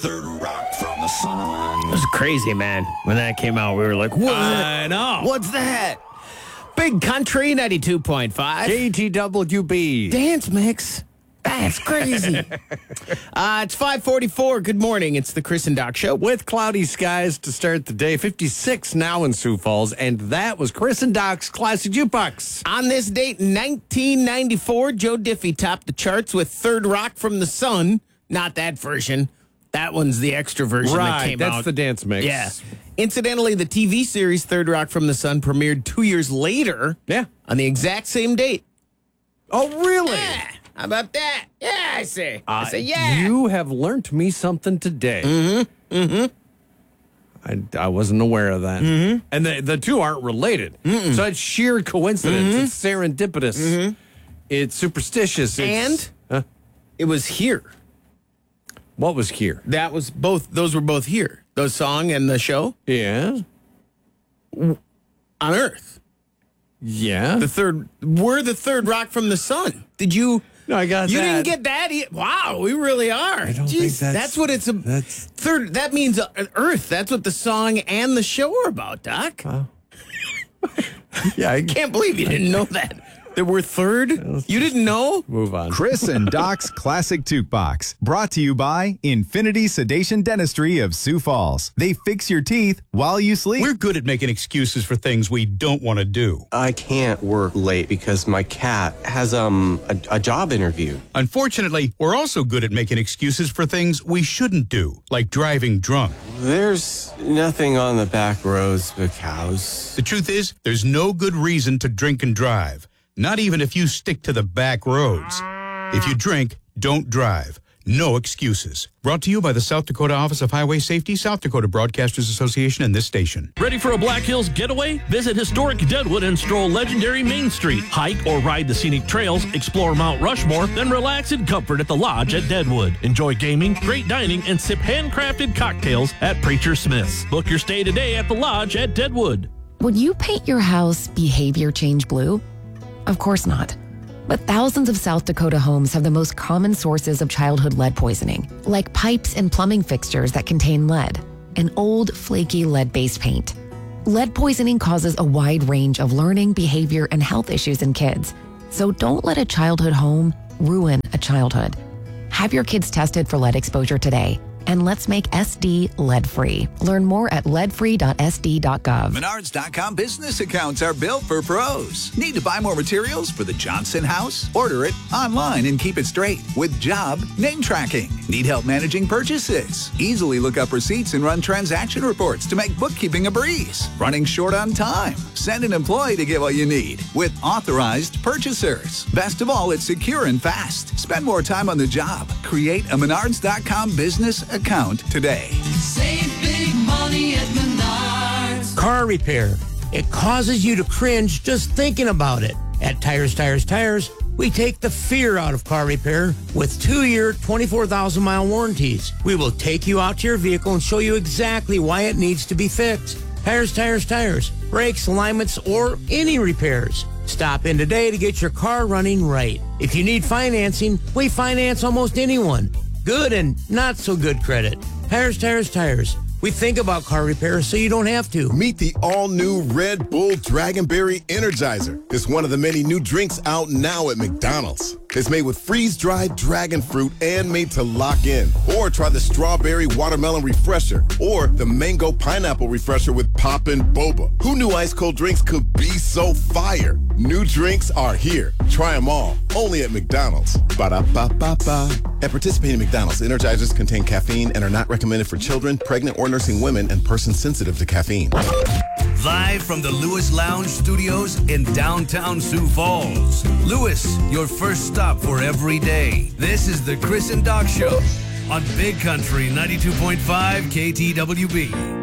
Third rock from the sun. It was crazy, man. When that came out, we were like, what? I know. What's that? Big Country 92.5. KTWB. Dance mix. That's crazy. It's 5:44. Good morning. It's the Chris and Doc Show. With cloudy skies to start the day. 56 now in Sioux Falls. And that was Chris and Doc's Classic Jukebox. On this date, 1994, Joe Diffie topped the charts with Third Rock from the Sun. Not that version. That one's the extra version that came out. Right, that's the dance mix. Yeah. Incidentally, the TV series Third Rock from the Sun premiered 2 years later. Yeah. On the exact same date. Oh, really? Yeah. How about that? Yeah, I say. Yeah. You have learned me something today. Mm-hmm. Mm-hmm. I wasn't aware of that. Mm-hmm. And the two aren't related. Mm-mm. So it's sheer coincidence. Mm-hmm. It's serendipitous. Mm-hmm. It's superstitious. It was here. What was here? That was both. Those were both here. The song and the show. Yeah. On Earth. Yeah. We're the third rock from the sun. Did you? No, I got you that. You didn't get that? Wow, we really are. I don't Jeez, think that's what it's. That's third. That means Earth. That's what the song and the show are about, Doc. Yeah, I can't believe you didn't know that. That we're third? You didn't know? Move on. Chris and Doc's Classic Jukebox. Brought to you by Infinity Sedation Dentistry of Sioux Falls. They fix your teeth while you sleep. We're good at making excuses for things we don't want to do. I can't work late because my cat has a job interview. Unfortunately, we're also good at making excuses for things we shouldn't do, like driving drunk. There's nothing on the back roads but cows. The truth is, there's no good reason to drink and drive. Not even if you stick to the back roads. If you drink, don't drive. No excuses. Brought to you by the South Dakota Office of Highway Safety, South Dakota Broadcasters Association, and this station. Ready for a Black Hills getaway? Visit historic Deadwood and stroll legendary Main Street. Hike or ride the scenic trails, explore Mount Rushmore, then relax in comfort at the Lodge at Deadwood. Enjoy gaming, great dining, and sip handcrafted cocktails at Preacher Smith's. Book your stay today at the Lodge at Deadwood. Would you paint your house behavior change blue? Of course not. But thousands of South Dakota homes have the most common sources of childhood lead poisoning, like pipes and plumbing fixtures that contain lead, and old, flaky lead-based paint. Lead poisoning causes a wide range of learning, behavior, and health issues in kids. So don't let a childhood home ruin a childhood. Have your kids tested for lead exposure today. And let's make SD lead-free. Learn more at leadfree.sd.gov. Menards.com business accounts are built for pros. Need to buy more materials for the Johnson house? Order it online and keep it straight with job name tracking. Need help managing purchases? Easily look up receipts and run transaction reports to make bookkeeping a breeze. Running short on time? Send an employee to get what you need with authorized purchasers. Best of all, it's secure and fast. Spend more time on the job. Create a Menards.com business account today. Save big money at Menards. Car repair. It causes you to cringe just thinking about it. At Tires, we take the fear out of car repair with 2-year, 24,000-mile warranties. We will take you out to your vehicle and show you exactly why it needs to be fixed. Tires. Brakes, alignments, or any repairs. Stop in today to get your car running right. If you need financing, we finance almost anyone. Good and not so good credit. Tires. We think about car repair so you don't have to. Meet the all-new Red Bull Dragonberry Energizer. It's one of the many new drinks out now at McDonald's. It's made with freeze-dried dragon fruit and made to lock in. Or try the Strawberry Watermelon Refresher or the Mango Pineapple Refresher with Poppin' Boba. Who knew ice-cold drinks could be so fire? New drinks are here. Try them all. Only at McDonald's. Ba-da-ba-ba-ba. At participating McDonald's, Energizers contain caffeine and are not recommended for children, pregnant or nursing women, and persons sensitive to caffeine. Live from the Lewis Lounge Studios in downtown Sioux Falls. Lewis, your first stop for every day. This is the Chris and Doc Show on Big Country 92.5 KTWB.